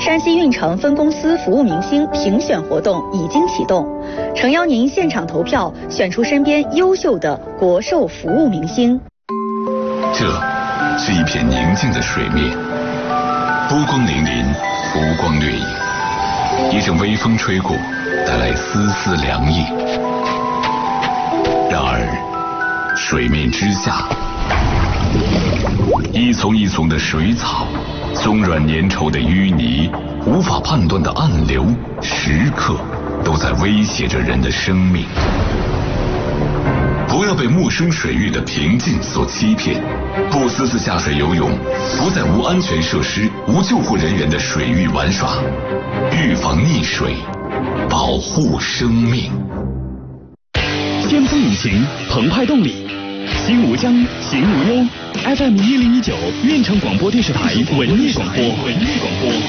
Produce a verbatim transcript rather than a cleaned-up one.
山西运城分公司服务明星评选活动已经启动，诚邀您现场投票，选出身边优秀的国寿服务明星。 这是一片宁静的水面，波光粼粼，浮光掠影。一阵微风吹过，带来丝丝凉意。然而，水面之下，一丛一丛的水草，松软粘稠的淤泥，无法判断的暗流，时刻都在威胁着人的生命。不要被陌生水域的平静所欺骗，不私自下水游泳，不在无安全设施、无救护人员的水域玩耍，预防溺水，保护生命。 巅峰引擎，澎湃动力，心无疆，行无忧。F M 一零一九，运城广播电视台文艺广播，文艺广播。